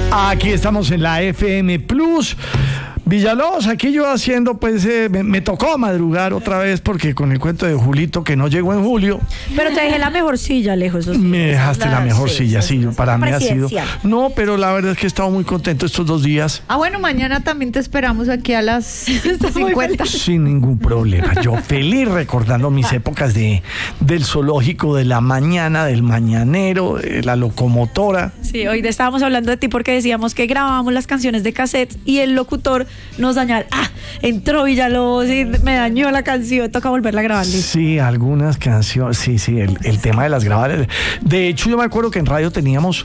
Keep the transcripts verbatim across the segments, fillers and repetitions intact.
Aquí estamos en la F M Plus. Villalobos, aquí yo haciendo, pues eh, me, me tocó madrugar otra vez porque con el cuento de Julito que no llegó en julio. Pero te dejé la mejor silla, lejos. Sí, me dejaste la, la mejor sí, silla, sí, sí, para mí ha sido. No, pero la verdad es que he estado muy contento estos dos días. Ah, bueno, mañana también te esperamos aquí a las cincuenta. Sin ningún problema. Yo feliz recordando mis épocas de del zoológico, de la mañana, del mañanero, de la locomotora. Sí, hoy estábamos hablando de ti porque decíamos que grabábamos las canciones de cassette y el locutor nos dañaba. Ah, entró Villalobos y me dañó la canción, toca volverla a grabar. Sí, algunas canciones, sí, sí, el, el tema de las grabadas. De hecho, yo me acuerdo que en radio teníamos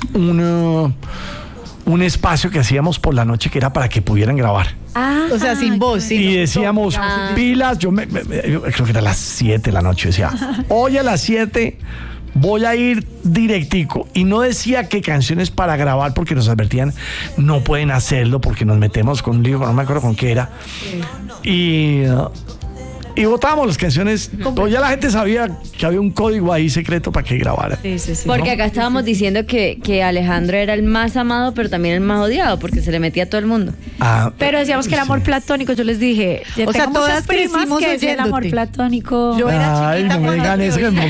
un, un espacio que hacíamos por la noche que era para que pudieran grabar. Ah, o sea, sin voz. Sin y decíamos, ah. pilas, yo, me, me, yo creo que era a las siete de la noche, decía, hoy a las siete voy a ir directico, y no decía qué canciones para grabar porque nos advertían no pueden hacerlo porque nos metemos con un lío, no me acuerdo con qué era, sí. y uh, y votábamos las canciones, pues ya la gente sabía que había un código ahí secreto para que grabara. Sí, sí, sí. Porque ¿no? Acá estábamos diciendo que, que Alejandro era el más amado, pero también el más odiado, porque se le metía a todo el mundo. Ah, pero decíamos que era amor sí. platónico, yo les dije. O sea, todas crecimos que es el amor platónico. Yo era Ay, chiquita. No me digan eso, que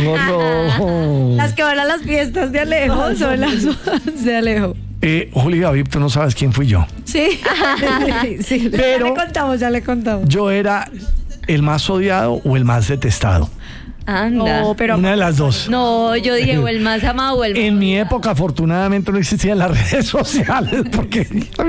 no. Las que van a las fiestas de Alejo son las de Alejo. Eh, Juli David, tú no sabes quién fui yo. Sí, sí, sí. Pero ya le contamos, ya le contamos. Yo era el más odiado o el más detestado. Anda. No, pero una de las dos. No, yo dije o el más amado o el más en mi odiado. época afortunadamente no existían las redes sociales porque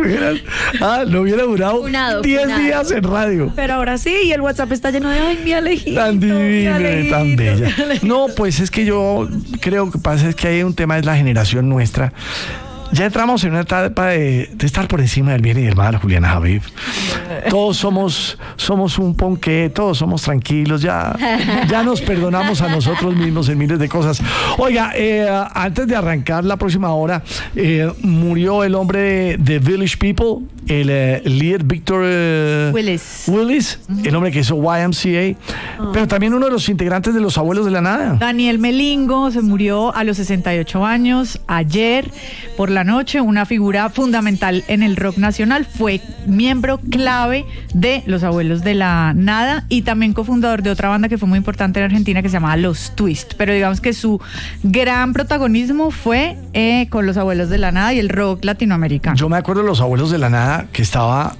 ah, no hubiera durado diez días en radio. Pero ahora sí, y el WhatsApp está lleno de ay, mi Alejito, tan divina, Alejito, tan bella. No, pues es que yo creo que pasa es que hay un tema, es la generación nuestra. Ya entramos en una etapa de, de estar por encima del bien y del mal, Juliana Habib. Todos somos, somos un ponqué, todos somos tranquilos, ya, ya nos perdonamos a nosotros mismos en miles de cosas. Oiga, eh, antes de arrancar la próxima hora, eh, murió el hombre de, de Village People, el eh, líder Victor eh, Willis, Willis uh-huh. el hombre que hizo Y M C A, uh-huh. pero también uno de los integrantes de Los Abuelos de la Nada. Daniel Melingo se murió a los sesenta y ocho años, ayer por la noche, una figura fundamental en el rock nacional, fue miembro clave de Los Abuelos de la Nada y también cofundador de otra banda que fue muy importante en Argentina que se llamaba Los Twist, pero digamos que su gran protagonismo fue eh, con Los Abuelos de la Nada y el rock latinoamericano. Yo me acuerdo de Los Abuelos de la Nada que estaba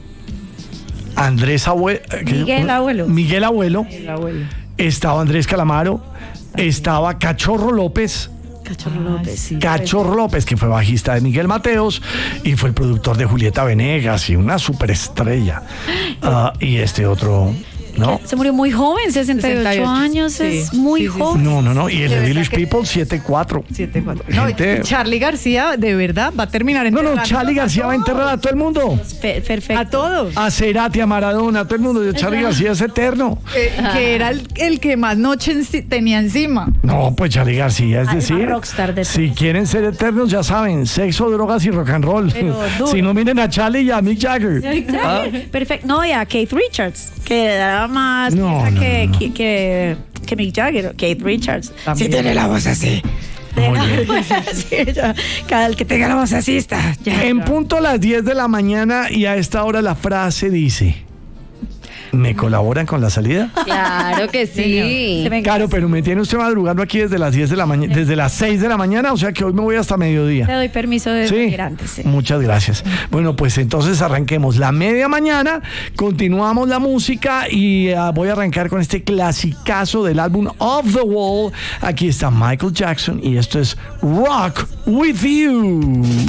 Andrés Abuelo, Miguel Abuelo, Miguel Abuelo, Miguel Abuelo. Estaba Andrés Calamaro, estaba Cachorro López. Cachorro López, sí. Cachorro López, que fue bajista de Miguel Mateos y fue el productor de Julieta Venegas y una superestrella. Uh, y este otro, ¿no? Se murió muy joven, sesenta y ocho años, sí, es muy sí, joven. No, no, no. Y el de Village People, siete cuatro. siete cuatro. No, Charly García, de verdad, va a terminar enterrando. No, no, Charly García va a enterrar a todo el mundo. Perfecto. A todos. A Cerati, a Maradona, a todo el mundo. Charly García es eterno. Eh, que era el, el que más noche en, tenía encima. No, pues Charly García, es Ay, decir, rockstar de si quieren ser eternos, ya saben, sexo, drogas y rock and roll. Si no, miren a Charly y a Mick Jagger. ¿Ah? Perfecto. No, y a Keith Richards, que era más no, no, que, no, no. Que, que, que Mick Jagger, Keith Richards. También. Si tiene la voz así. Sí, ya, cada el que tenga la voz así está. Ya, en ya. punto a las diez de la mañana y a esta hora la frase dice: ¿me colaboran con la salida? Claro que sí. Claro, pero me tiene usted madrugando aquí desde las diez de la mañana, desde las seis de la mañana, o sea que hoy me voy hasta mediodía. Te doy permiso de ¿Sí? venir antes. Sí. Muchas gracias. Bueno, pues entonces arranquemos la media mañana, continuamos la música y uh, voy a arrancar con este clasicazo del álbum Off the Wall. Aquí está Michael Jackson y esto es Rock With You.